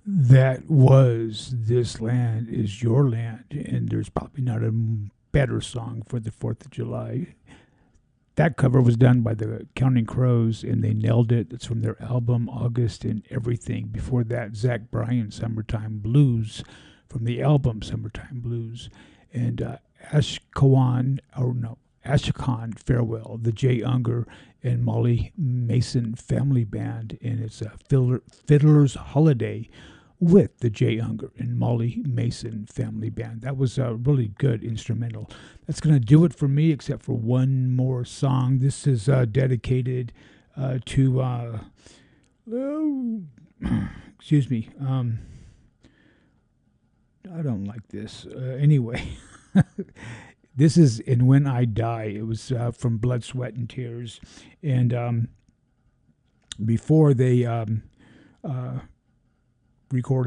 That was This Land Is Your Land, and there's probably not a better song for the 4th of July. That cover was done by the Counting Crows, and they nailed it. It's from their album August and Everything. Before that, Zach Bryan, Summertime Blues, from the album Summertime Blues. And Ashkan Farewell, the Jay Unger and Molly Mason Family Band, and it's a Fiddler's Holiday with the Jay Unger and Molly Mason Family Band. That was a really good instrumental. That's going to do it for me, except for one more song. This is dedicated to, excuse me, I don't like this. Anyway, this is And When I Die. It was from Blood, Sweat, and Tears. And before they recorded